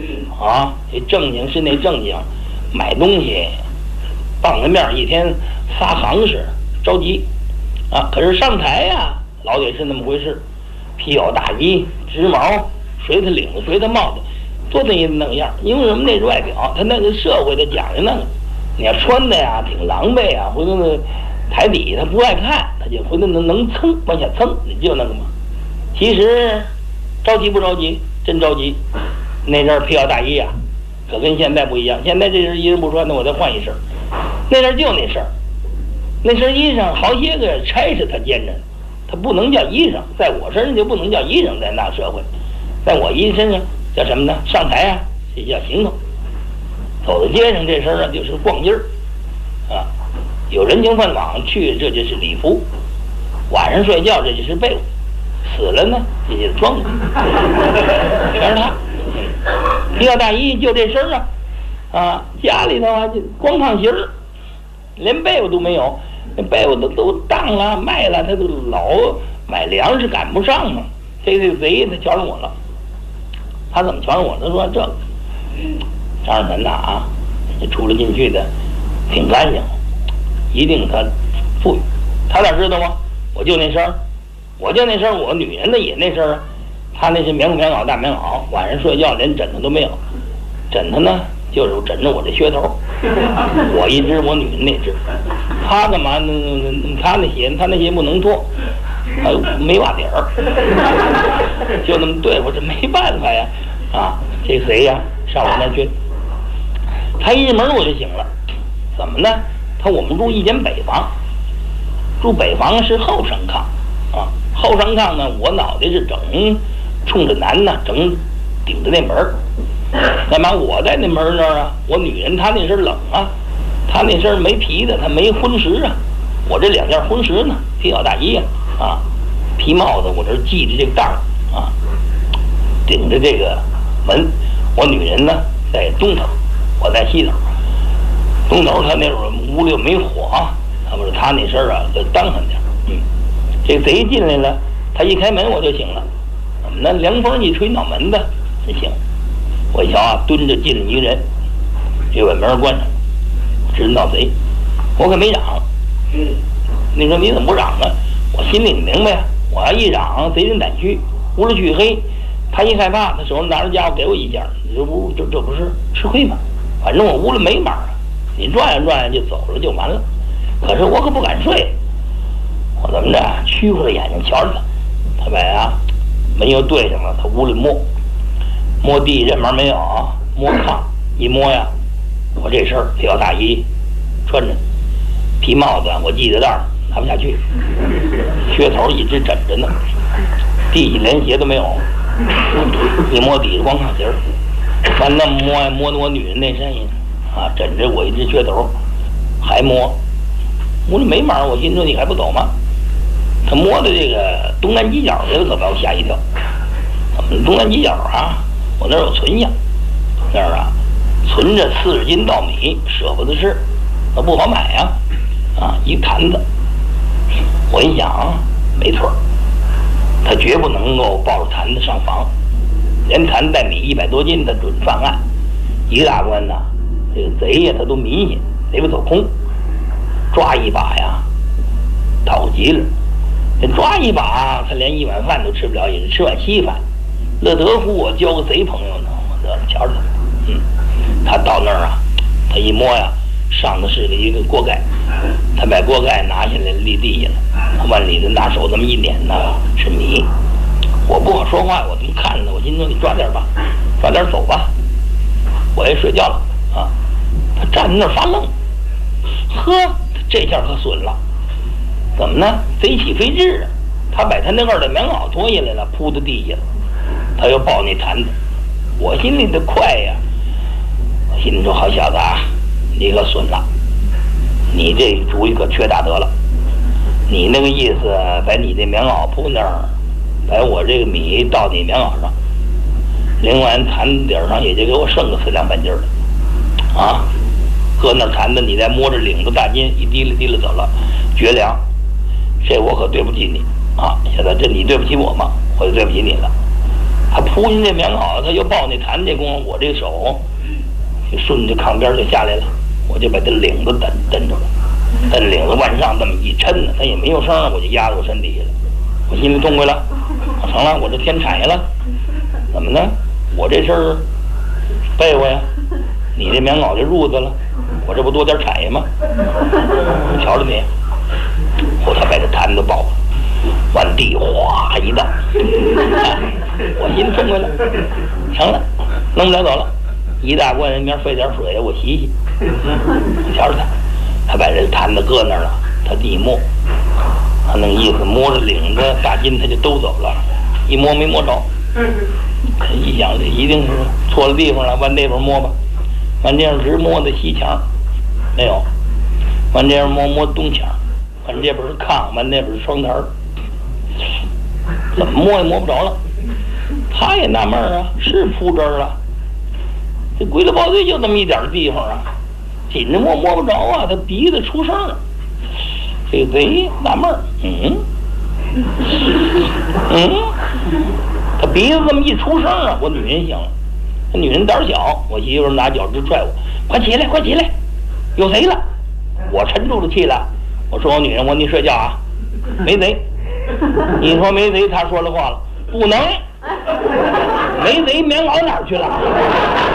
啊，这正经是那正经，买东西，棒子面一天仨行市，着急啊。可是上台呀，老得是那么回事，皮袄大衣、直毛、随他领子、随他帽子，多那弄样。因为什么？那是外表，他那个社会的讲究那个，你要穿的呀挺狼狈啊，回头那台底他不爱看，他就回头能蹭往下蹭，你就那个嘛。其实着急不着急？真着急。那阵皮袄大衣啊，可跟现在不一样。现在这身衣裳不穿的，我再换一身。那阵就那身，那身衣裳好些个差事他兼着，他不能叫衣裳，在我身上就不能叫衣裳，在那社会，在我一身上叫什么呢？上台啊，这叫行头。走到街上这身啊，就是逛街儿啊，有人情饭网去，这就是礼服；晚上睡觉，这就是被窝；死了呢，这就是装的，全是他。皮袄大衣就这身啊，家里头啊就光烫席儿，连被窝都没有，那被窝都当了卖了，他都老买粮食赶不上嘛。这贼他瞧上我了，他怎么瞧上我？他说这个张二臣呐啊，这出来进去的挺干净，一定他富裕。他哪知道吗？我就那身儿，我女人的也那身儿啊。他那是棉袄大棉袄，晚上睡觉连枕头都没有，枕头呢就是枕着我这靴头，我一只，我女人那只。他干嘛呢？他那鞋不能脱，没袜底儿，就那么对付，这没办法呀。啊，这谁呀？上我那去，他一进门我就醒了。怎么呢？我们住一间北房，住北房是后上炕啊，后上炕呢，我脑袋是整冲着南呢，整顶着那门儿。干嘛？我在那门那儿啊，我女人她那身冷啊，她那身没皮的，她没婚食啊。我这两件婚食呢，皮袄大衣啊，皮帽子我这系着这个带儿啊，顶着这个门。我女人呢在东头，我在西头。东头她那会儿屋里没火啊，她不是她那身啊就当上点。这贼进来了，他一开门我就醒了。怎么呢？凉风一吹脑门子，真醒。我一瞧啊，蹲着进了一个人，就把门关上，知闹贼。我可没嚷。你说你怎么不嚷呢？我心里明白呀，我要一嚷，贼人胆虚，屋里黢黑。他一害怕，他手上拿着家伙给我一下，这不是吃亏吗？反正我屋里没门啊，你转悠转悠就走了就完了。可是我可不敢睡。我怎么着？屈过了眼睛瞧着他把门又对上了。他屋里摸地，这门没有啊，摸炕一摸呀，我这身皮袄大衣穿着，皮帽子我系着带儿拿不下去，靴头一直枕着呢，地下连鞋都没有。一摸底下光炕鞋儿，完那摸我女人那身啊，枕着我一只靴头，还摸。屋里没门，我心说你还不走吗？他摸的这个东南犄角，这可把我吓一跳。东南犄角啊，我那儿有存项，那儿啊存着40斤稻米，舍不得吃，那不好买啊。一坛子，我一想没错，他绝不能够抱着坛子上房，连坛带米100多斤，他准犯案。一个大官呐，这个贼呀他都迷信，贼不走空，抓一把呀，讨急了。这抓一把，他连1碗饭都吃不了，也是吃碗稀饭。乐得乎我交个贼朋友呢，我得瞧着他。他到那儿啊，他一摸呀，上头是一个锅盖，他把锅盖拿下来立地下了，他往里头拿手这么一捻呢，是米。我不好说话，我这么看着，我心说你抓点吧，抓点走吧。我也睡觉了啊。他站在那儿发愣，呵，这下可损了。怎么呢？贼起非智啊！他把他那个的棉袄脱下来了，铺到地下了。他又抱那坛子，我心里的快呀！我心里说：好小子啊，你可损了，你这主意可缺大德了。你那个意思，把你这棉袄铺那儿，把我这个米倒你棉袄上，另外坛子底上也就给我剩个4两半斤了，啊！搁那坛子，你再摸着领子大筋，一提了走了，绝粮。这我可对不起你啊！现在这你对不起我吗？我就对不起你了。 他扑进这棉袄，他又抱那坛这功夫，我这手就顺着炕边就下来了，我就把这领子蹬着了，蹬领子往上这么一抻呢，他也没有声，我就压到我身体下了。我心里痛快了，成了，我这添产业了。怎么呢？我这身儿被窝呀，你这棉袄这褥子了，我这不多点产业吗？我瞧着你，后他把这坛子抱了，往地哗一倒，我心里痛快了，成了，弄不了走了。一大罐人面费点水，我洗洗。我瞧着他把这坛子搁那儿了，他一摸，他那个意思摸着领子大筋，他就都走了，一摸没摸着。一想这一定是错了地方了，往那边摸吧，往这样直摸的西墙没有，往这样摸东墙，往这边是炕，往那边是窗台，怎么摸也摸不着了。他也纳闷啊，是铺这儿啊，这鬼了包堆就那么一点地方啊，紧着摸不着啊，他鼻子出声了。这贼纳闷，他鼻子这么一出声啊，我女人醒了，那女人胆小，我媳妇拿脚直踹我，快起来，快起来，有贼了！我沉住了气了，我说我女人，你睡觉啊，没贼。你说没贼，她说了话了，不能，没贼，棉袄哪儿去了？